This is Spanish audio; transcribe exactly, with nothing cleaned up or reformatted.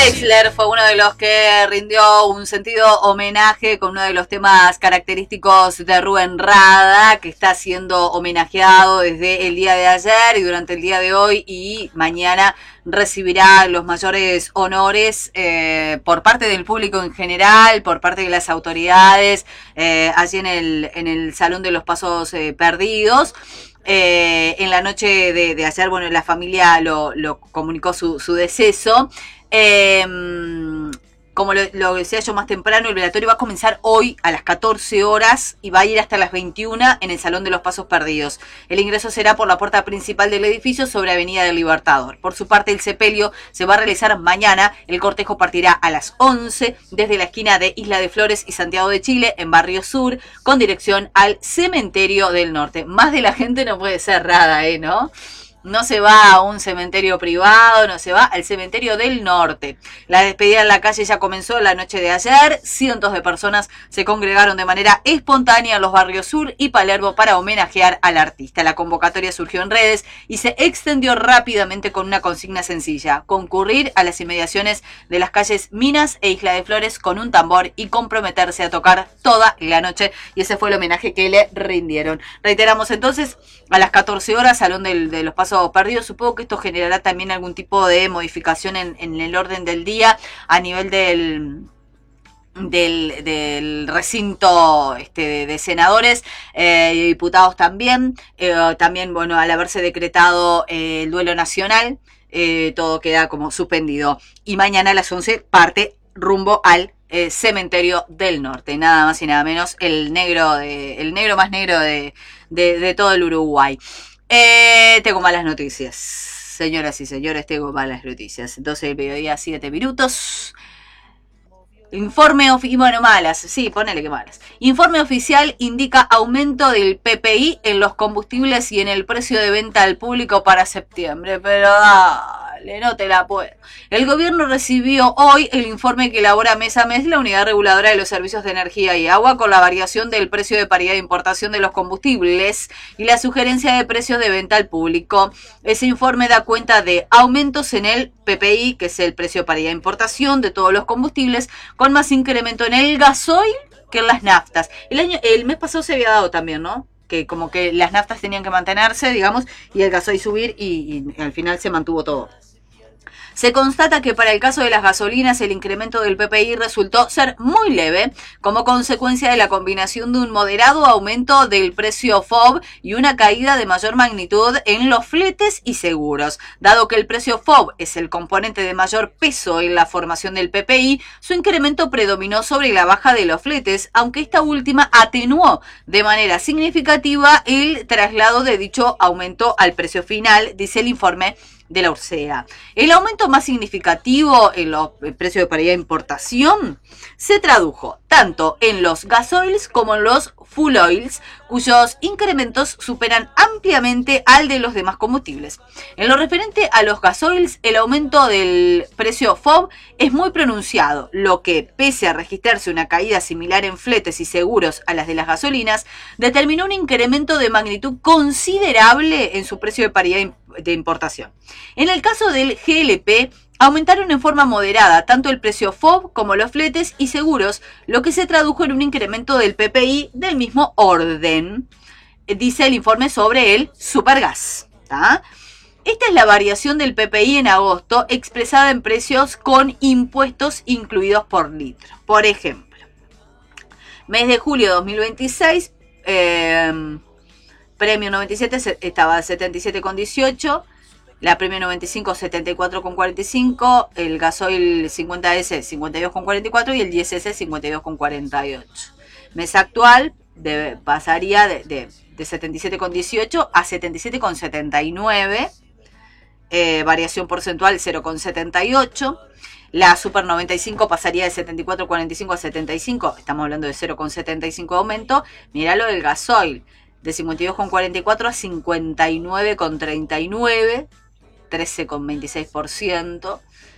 Drexler fue uno de los que rindió un sentido homenaje con uno de los temas característicos de Rubén Rada, que está siendo homenajeado desde el día de ayer y durante el día de hoy, y mañana recibirá los mayores honores eh, por parte del público en general, por parte de las autoridades, eh, allí en el, en el Salón de los Pasos eh, Perdidos. Eh, en la noche de, de ayer, bueno, la familia lo, lo comunicó su, su deceso. Eh, como lo, lo decía yo más temprano, el velatorio va a comenzar hoy a las catorce horas y va a ir hasta las veintiuna en el Salón de los Pasos Perdidos. El ingreso será por la puerta principal del edificio sobre Avenida del Libertador. Por su parte, el sepelio se va a realizar mañana. El cortejo partirá a las once desde la esquina de Isla de Flores y Santiago de Chile, en Barrio Sur, con dirección al Cementerio del Norte. Más de la gente no puede ser rara, ¿eh? ¿No? No se va a un cementerio privado, no se va al Cementerio del Norte. La despedida en la calle ya comenzó la noche de ayer. Cientos de personas se congregaron de manera espontánea en los barrios Sur y Palermo para homenajear al artista. La convocatoria surgió en redes y se extendió rápidamente con una consigna sencilla: concurrir a las inmediaciones de las calles Minas e Isla de Flores con un tambor y comprometerse a tocar toda la noche. Y ese fue el homenaje que le rindieron. Reiteramos entonces, a las catorce horas, Salón del, de los Pasos Perdidos. Supongo que esto generará también algún tipo de modificación en, en el orden del día a nivel del... Del, del recinto este, de, de senadores eh, y diputados también. Eh, también, bueno, al haberse decretado eh, el duelo nacional, eh, todo queda como suspendido. Y mañana a las once parte rumbo al eh, Cementerio del Norte. Nada más y nada menos, el negro, de, el negro más negro de, de, de todo el Uruguay. Eh, tengo malas noticias, señoras y señores, tengo malas noticias. Entonces, el mediodía, siete minutos. Informe oficial, bueno, malas, sí, ponele que malas. Informe oficial indica aumento del P P I en los combustibles y en el precio de venta al público para septiembre, pero dale, no te la puedo. El gobierno recibió hoy el informe que elabora mes a mes la Unidad Reguladora de los Servicios de Energía y Agua con la variación del precio de paridad de importación de los combustibles y la sugerencia de precios de venta al público. Ese informe da cuenta de aumentos en el P P I, que es el precio de paridad de importación de todos los combustibles, con más incremento en el gasoil que en las naftas. El año, el mes pasado se había dado también, ¿no? Que como que las naftas tenían que mantenerse, digamos, y el gasoil subir, y, y al final se mantuvo todo. Se constata que para el caso de las gasolinas el incremento del P P I resultó ser muy leve, como consecuencia de la combinación de un moderado aumento del precio F O B y una caída de mayor magnitud en los fletes y seguros. Dado que el precio F O B es el componente de mayor peso en la formación del P P I, su incremento predominó sobre la baja de los fletes, aunque esta última atenuó de manera significativa el traslado de dicho aumento al precio final, dice el informe de la Ursea. El aumento más significativo en los precios de paridad de importación se tradujo tanto en los gasoils como en los full oils, cuyos incrementos superan ampliamente al de los demás combustibles. En lo referente a los gasoils, el aumento del precio F O B es muy pronunciado, lo que, pese a registrarse una caída similar en fletes y seguros a las de las gasolinas, determinó un incremento de magnitud considerable en su precio de paridad de importación. En el caso del G L P, aumentaron en forma moderada tanto el precio F O B como los fletes y seguros, lo que se tradujo en un incremento del P P I del mismo orden, dice el informe sobre el supergas. ¿Tá? Esta es la variación del P P I en agosto, expresada en precios con impuestos incluidos por litro. Por ejemplo, mes de julio de dos mil veintiséis, eh, Premium noventa y siete estaba a setenta y siete con dieciocho, la Premium noventa y cinco setenta y cuatro con cuarenta y cinco, el gasoil cincuenta ese cincuenta y dos con cuarenta y cuatro y el diez ese cincuenta y dos con cuarenta y ocho. Mes actual de, pasaría de, de, de setenta y siete con dieciocho a setenta y siete con setenta y nueve, eh, variación porcentual cero con setenta y ocho. La Super noventa y cinco pasaría de setenta y cuatro con cuarenta y cinco a setenta y cinco, estamos hablando de cero con setenta y cinco de aumento. Mirá lo del gasoil, de cincuenta y dos con cuarenta y cuatro a cincuenta y nueve con treinta y nueve, trece con veintiséis por ciento.